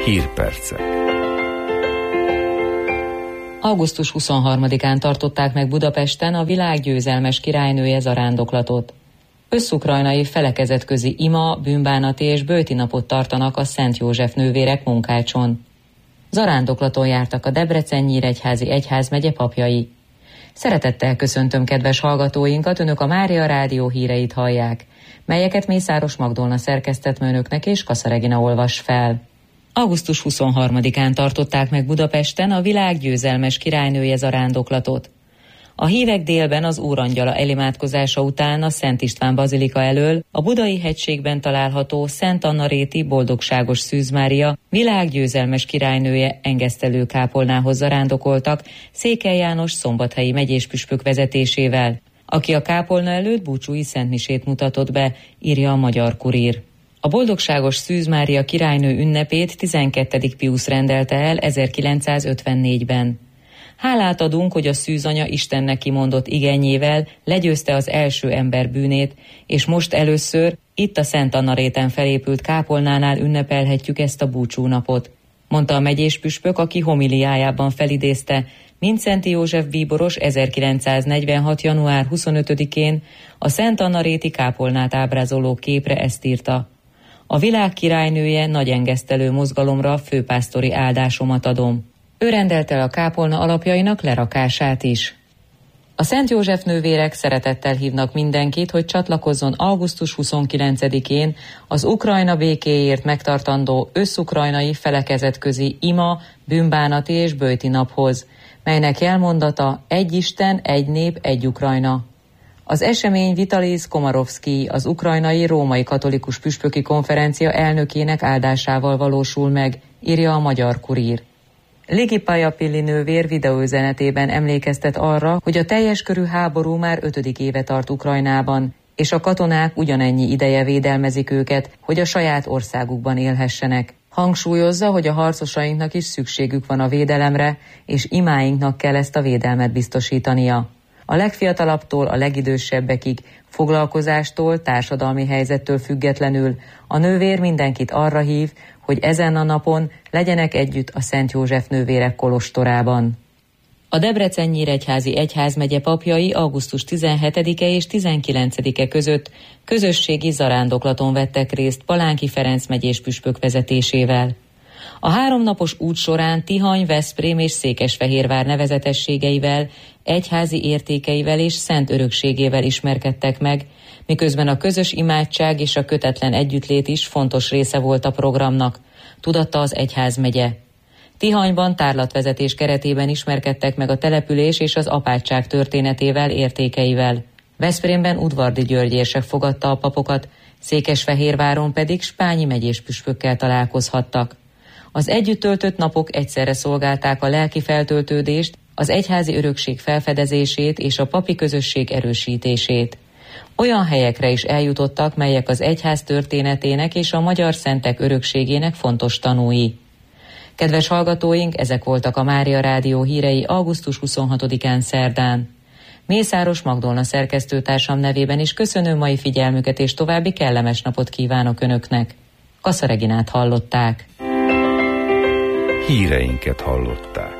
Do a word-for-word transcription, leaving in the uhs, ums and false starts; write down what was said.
Hírpercek. augusztus huszonharmadikán tartották meg Budapesten a világ győzelmes királynője zarándoklatot. Összukrajnai felekezetközi ima, bűnbánati és böjti napot tartanak a Szent József nővérek Munkácson. Zarándoklaton jártak a Debrecen-Nyíregyházi egyházmegye papjai. Szeretettel köszöntöm kedves hallgatóinkat, önök a Mária Rádió híreit hallják, melyeket Mészáros Magdolna szerkesztett önöknek és Kassa Regina olvas fel. augusztus huszonharmadikán tartották meg Budapesten a világ győzelmes királynője zarándoklatot. A hívek délben az Úrangyala elimádkozása után a Szent István bazilika elől a Budai hegységben található Szent Anna-réti Boldogságos Szűz Mária világgyőzelmes királynője engesztelő kápolnához zarándokoltak Székely János szombathelyi megyéspüspök vezetésével, aki a kápolna előtt búcsúi szentmisét mutatott be, írja a Magyar Kurír. A Boldogságos Szűz Mária királynő ünnepét tizenkettedik Piusz rendelte el ezerkilencszázötvennégyben. Hálát adunk, hogy a szűzanya Istennek kimondott igényével legyőzte az első ember bűnét, és most először itt a Szent Anna-réten felépült kápolnánál ünnepelhetjük ezt a búcsúnapot, mondta a megyéspüspök, aki homiliájában felidézte Mindszenty József bíboros ezerkilencszáznegyvenhat. január huszonötödikén a Szent Anna-réti kápolnát ábrázoló képre ezt írta: a világ királynője nagy engesztelő mozgalomra főpásztori áldásomat adom. Ő rendelt el a kápolna alapjainak lerakását is. A Szent József nővérek szeretettel hívnak mindenkit, hogy csatlakozzon augusztus huszonkilencedikén az Ukrajna békéért megtartandó összukrajnai felekezetközi ima, bűnbánati és böjti naphoz, melynek jelmondata egy Isten, egy nép, egy Ukrajna. Az esemény Vitalis Komarovszkij, az ukrajnai római katolikus püspöki konferencia elnökének áldásával valósul meg, írja a Magyar Kurír. Ligi Pajapilli nővér videóüzenetében emlékeztet arra, hogy a teljes körű háború már ötödik éve tart Ukrajnában, és a katonák ugyanennyi ideje védelmezik őket, hogy a saját országukban élhessenek. Hangsúlyozza, hogy a harcosainknak is szükségük van a védelemre, és imáinknak kell ezt a védelmet biztosítania. A legfiatalabbtól a legidősebbekig, foglalkozástól, társadalmi helyzettől függetlenül a nővér mindenkit arra hív, hogy ezen a napon legyenek együtt a Szent József nővérek kolostorában. A Debrecen-Nyíregyházi egyházmegye papjai augusztus tizenhetedike és tizenkilencedike között közösségi zarándoklaton vettek részt Palánki Ferenc megyéspüspök vezetésével. A háromnapos út során Tihany, Veszprém és Székesfehérvár nevezetességeivel, egyházi értékeivel és szent örökségével ismerkedtek meg, miközben a közös imádság és a kötetlen együttlét is fontos része volt a programnak, tudatta az egyházmegye. Tihanyban tárlatvezetés keretében ismerkedtek meg a település és az apátság történetével, értékeivel. Veszprémben Udvardy György érsek fogadta a papokat, Székesfehérváron pedig spányi megyéspüspökkel találkozhattak. Az együtt töltött napok egyszerre szolgálták a lelki feltöltődést, az egyházi örökség felfedezését és a papi közösség erősítését. Olyan helyekre is eljutottak, melyek az egyház történetének és a magyar szentek örökségének fontos tanúi. Kedves hallgatóink, ezek voltak a Mária Rádió hírei augusztus huszonhatodikán szerdán. Mészáros Magdolna szerkesztőtársam nevében is köszönöm mai figyelmüket, és további kellemes napot kívánok Önöknek. Kassa Reginát hallották. Híreinket hallották.